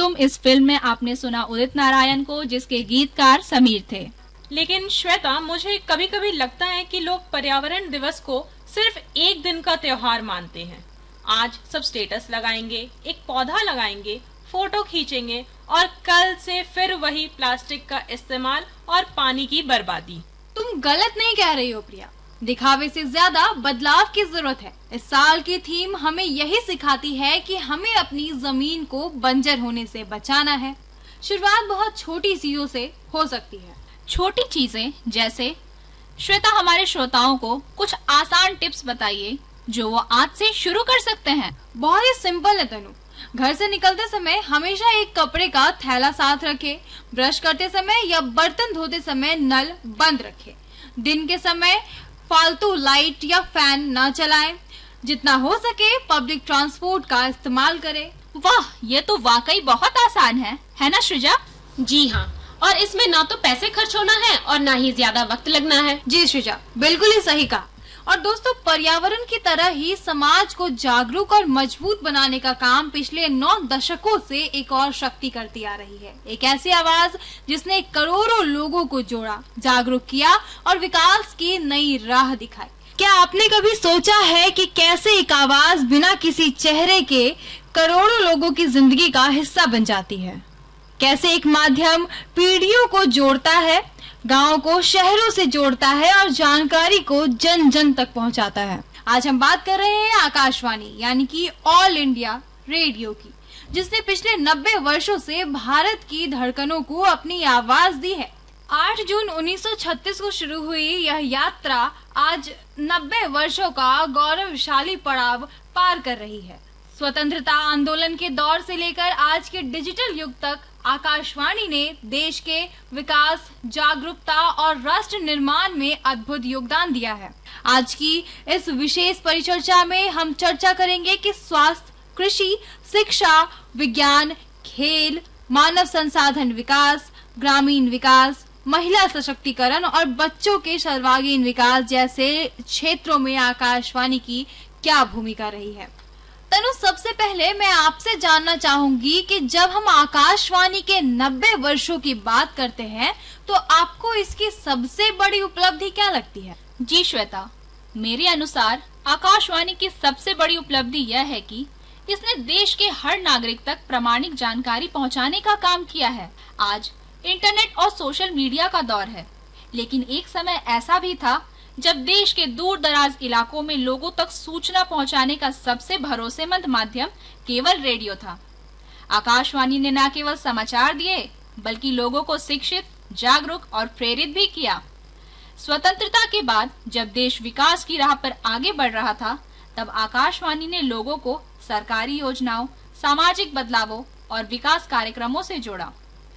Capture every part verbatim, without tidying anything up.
तुम इस फिल्म में आपने सुना उदित नारायण को, जिसके गीतकार समीर थे। लेकिन श्वेता, मुझे कभी कभी लगता है कि लोग पर्यावरण दिवस को सिर्फ एक दिन का त्योहार मानते हैं। आज सब स्टेटस लगाएंगे, एक पौधा लगाएंगे, फोटो खींचेंगे और कल से फिर वही प्लास्टिक का इस्तेमाल और पानी की बर्बादी। तुम गलत नहीं कह रही हो प्रिया, दिखावे से ज्यादा बदलाव की जरूरत है। इस साल की थीम हमें यही सिखाती है कि हमें अपनी जमीन को बंजर होने से बचाना है। शुरुआत बहुत छोटी चीजों से हो सकती है। छोटी चीजें जैसे? श्वेता, हमारे श्रोताओं को कुछ आसान टिप्स बताइए जो वो आज से शुरू कर सकते हैं। बहुत ही सिंपल है तनु। घर से निकलते समय हमेशा एक कपड़े का थैला साथ रखें। ब्रश करते समय या बर्तन धोते समय नल बंद रखें। दिन के समय फालतू लाइट या फैन न चलाएं। जितना हो सके पब्लिक ट्रांसपोर्ट का इस्तेमाल करें। वाह, ये तो वाकई बहुत आसान है, है ना सृजा? जी हाँ, और इसमें ना तो पैसे खर्च होना है और ना ही ज्यादा वक्त लगना है। जी सृजा, बिल्कुल ही सही कहा। और दोस्तों, पर्यावरण की तरह ही समाज को जागरूक और मजबूत बनाने का काम पिछले नौ दशकों से एक और शक्ति करती आ रही है। एक ऐसी आवाज जिसने करोड़ों लोगों को जोड़ा, जागरूक किया और विकास की नई राह दिखाई। क्या आपने कभी सोचा है कि कैसे एक आवाज बिना किसी चेहरे के करोड़ों लोगों की जिंदगी का हिस्सा बन जाती है? कैसे एक माध्यम पीढ़ियों को जोड़ता है, गांव को शहरों से जोड़ता है और जानकारी को जन जन तक पहुंचाता है। आज हम बात कर रहे हैं आकाशवाणी यानी कि ऑल इंडिया रेडियो की, जिसने पिछले नब्बे वर्षों से भारत की धड़कनों को अपनी आवाज दी है। आठ जून उन्नीस सौ छत्तीस को शुरू हुई यह यात्रा आज नब्बे वर्षों का गौरवशाली पड़ाव पार कर रही है। स्वतंत्रता आंदोलन के दौर से लेकर आज के डिजिटल युग तक आकाशवाणी ने देश के विकास, जागरूकता और राष्ट्र निर्माण में अद्भुत योगदान दिया है। आज की इस विशेष परिचर्चा में हम चर्चा करेंगे कि स्वास्थ्य, कृषि, शिक्षा, विज्ञान, खेल, मानव संसाधन विकास, ग्रामीण विकास, महिला सशक्तिकरण और बच्चों के सर्वांगीण विकास जैसे क्षेत्रों में आकाशवाणी की क्या भूमिका रही है। तनु, सबसे पहले मैं आपसे जानना चाहूंगी कि जब हम आकाशवाणी के नब्बे वर्षों की बात करते हैं तो आपको इसकी सबसे बड़ी उपलब्धि क्या लगती है? जी श्वेता, मेरे अनुसार आकाशवाणी की सबसे बड़ी उपलब्धि यह है कि इसने देश के हर नागरिक तक प्रामाणिक जानकारी पहुंचाने का काम किया है। आज इंटरनेट और सोशल मीडिया का दौर है, लेकिन एक समय ऐसा भी था जब देश के दूर दराज इलाकों में लोगों तक सूचना पहुंचाने का सबसे भरोसेमंद माध्यम केवल रेडियो था। आकाशवाणी ने न केवल समाचार दिए बल्कि लोगों को शिक्षित, जागरूक और प्रेरित भी किया। स्वतंत्रता के बाद जब देश विकास की राह पर आगे बढ़ रहा था, तब आकाशवाणी ने लोगों को सरकारी योजनाओं, सामाजिक बदलावों और विकास कार्यक्रमों से जोड़ा।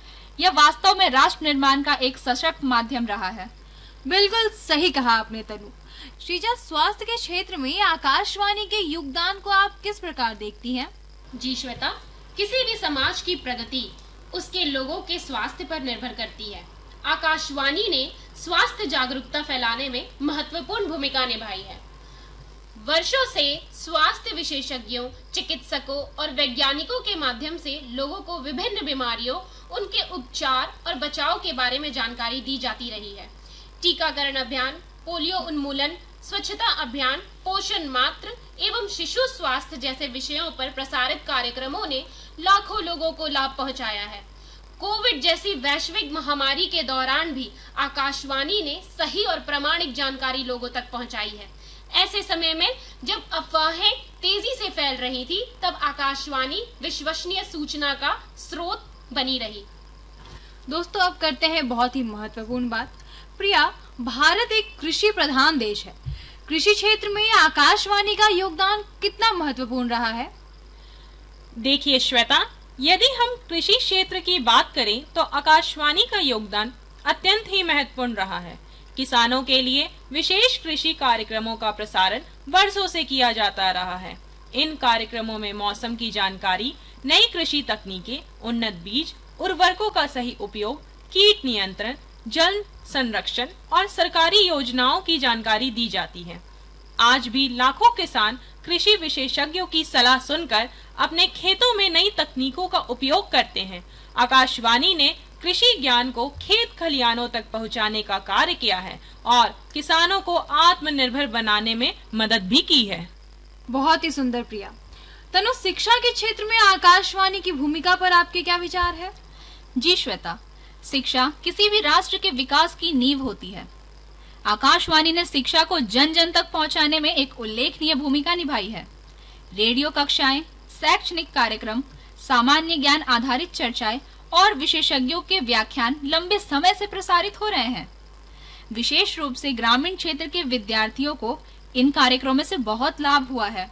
यह वास्तव में राष्ट्र निर्माण का एक सशक्त माध्यम रहा है। बिल्कुल सही कहा आपने तनु। श्रीजा, स्वास्थ्य के क्षेत्र में आकाशवाणी के योगदान को आप किस प्रकार देखती हैं? जी श्वेता, किसी भी समाज की प्रगति उसके लोगों के स्वास्थ्य पर निर्भर करती है। आकाशवाणी ने स्वास्थ्य जागरूकता फैलाने में महत्वपूर्ण भूमिका निभाई है। वर्षों से स्वास्थ्य विशेषज्ञों, चिकित्सकों और वैज्ञानिकों के माध्यम से लोगों को विभिन्न बीमारियों, उनके उपचार और बचाव के बारे में जानकारी दी जाती रही है। टीकाकरण अभियान, पोलियो उन्मूलन, स्वच्छता अभियान, पोषण मात्र एवं शिशु स्वास्थ्य जैसे विषयों पर प्रसारित कार्यक्रमों ने लाखों लोगों को लाभ पहुंचाया है। कोविड जैसी वैश्विक महामारी के दौरान भी आकाशवाणी ने सही और प्रामाणिक जानकारी लोगों तक पहुंचाई है। ऐसे समय में जब अफवाहें तेजी से फैल रही थी, तब आकाशवाणी विश्वसनीय सूचना का स्रोत बनी रही। दोस्तों, अब करते हैं बहुत ही महत्वपूर्ण बात। प्रिया, भारत एक कृषि प्रधान देश है। कृषि क्षेत्र में आकाशवाणी का योगदान कितना महत्वपूर्ण रहा है? देखिए श्वेता, यदि हम कृषि क्षेत्र की बात करें तो आकाशवाणी का योगदान अत्यंत ही महत्वपूर्ण रहा है। किसानों के लिए विशेष कृषि कार्यक्रमों का प्रसारण वर्षों से किया जाता रहा है। इन कार्यक्रमों में मौसम की जानकारी, नई कृषि तकनीकें, उन्नत बीज, उर्वरकों का सही उपयोग, कीट नियंत्रण, जल संरक्षण और सरकारी योजनाओं की जानकारी दी जाती है। आज भी लाखों किसान कृषि विशेषज्ञों की सलाह सुनकर अपने खेतों में नई तकनीकों का उपयोग करते हैं। आकाशवाणी ने कृषि ज्ञान को खेत खलियानों तक पहुंचाने का कार्य किया है और किसानों को आत्मनिर्भर बनाने में मदद भी की है। बहुत ही सुंदर प्रिया। तनु, शिक्षा के क्षेत्र में आकाशवाणी की भूमिका पर आपके क्या विचार है? जी श्वेता, शिक्षा किसी भी राष्ट्र के विकास की नींव होती है। आकाशवाणी ने शिक्षा को जन जन तक पहुंचाने में एक उल्लेखनीय भूमिका निभाई है। रेडियो कक्षाएं, शैक्षणिक कार्यक्रम, सामान्य ज्ञान आधारित चर्चाएं और विशेषज्ञों के व्याख्यान लंबे समय से प्रसारित हो रहे हैं। विशेष रूप से ग्रामीण क्षेत्र के विद्यार्थियों को इन कार्यक्रमों से बहुत लाभ हुआ है।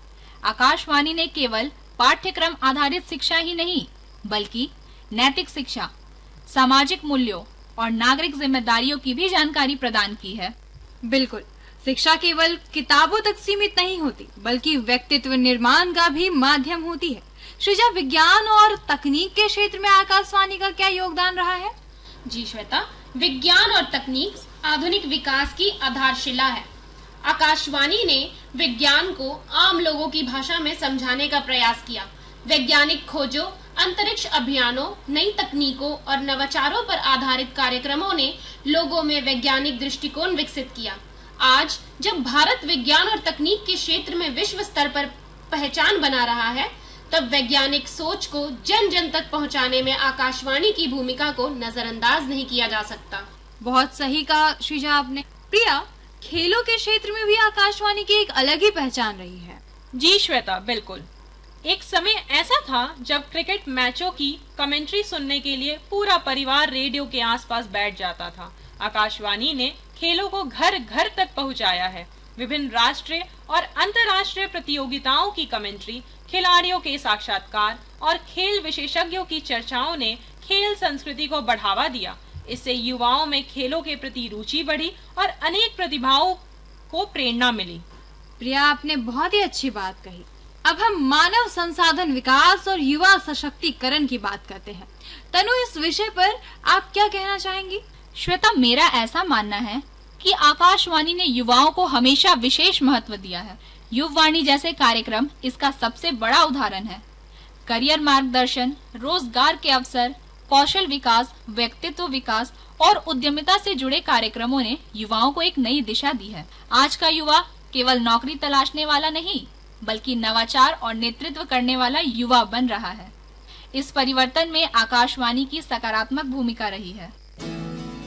आकाशवाणी ने केवल पाठ्यक्रम आधारित शिक्षा ही नहीं, बल्कि नैतिक शिक्षा, सामाजिक मूल्यों और नागरिक जिम्मेदारियों की भी जानकारी प्रदान की है। बिल्कुल, शिक्षा केवल किताबों तक सीमित नहीं होती, बल्कि व्यक्तित्व निर्माण का भी माध्यम होती है। सृजा, विज्ञान और तकनीक के क्षेत्र में आकाशवाणी का क्या योगदान रहा है? जी श्वेता, विज्ञान और तकनीक आधुनिक विकास की आधारशिला है। आकाशवाणी ने विज्ञान को आम लोगों की भाषा में समझाने का प्रयास किया। वैज्ञानिक खोजों, अंतरिक्ष अभियानों, नई तकनीकों और नवाचारों पर आधारित कार्यक्रमों ने लोगों में वैज्ञानिक दृष्टिकोण विकसित किया। आज जब भारत विज्ञान और तकनीक के क्षेत्र में विश्व स्तर पर पहचान बना रहा है, तब वैज्ञानिक सोच को जन जन तक पहुंचाने में आकाशवाणी की भूमिका को नजरअंदाज नहीं किया जा सकता। बहुत सही कहा श्रीजा आपने। प्रिया, खेलों के क्षेत्र में भी आकाशवाणी की एक अलग ही पहचान रही है। जी श्वेता, बिल्कुल। एक समय ऐसा था जब क्रिकेट मैचों की कमेंट्री सुनने के लिए पूरा परिवार रेडियो के आसपास बैठ जाता था। आकाशवाणी ने खेलों को घर घर तक पहुंचाया है। विभिन्न राष्ट्रीय और अंतर्राष्ट्रीय प्रतियोगिताओं की कमेंट्री, खिलाड़ियों के साक्षात्कार और खेल विशेषज्ञों की चर्चाओं ने खेल संस्कृति को बढ़ावा दिया। इससे युवाओं में खेलों के प्रति रुचि बढ़ी और अनेक प्रतिभाओं को प्रेरणा मिली। प्रिया, आपने बहुत ही अच्छी बात कही। अब हम मानव संसाधन विकास और युवा सशक्तिकरण की बात करते हैं। तनु, इस विषय पर आप क्या कहना चाहेंगी? श्वेता, मेरा ऐसा मानना है कि आकाशवाणी ने युवाओं को हमेशा विशेष महत्व दिया है। युववाणी जैसे कार्यक्रम इसका सबसे बड़ा उदाहरण है। करियर मार्गदर्शन, रोजगार के अवसर, कौशल विकास, व्यक्तित्व विकास और उद्यमिता से जुड़े कार्यक्रमों ने युवाओं को एक नई दिशा दी है। आज का युवा केवल नौकरी तलाशने वाला नहीं, बल्कि नवाचार और नेतृत्व करने वाला युवा बन रहा है। इस परिवर्तन में आकाशवाणी की सकारात्मक भूमिका रही है।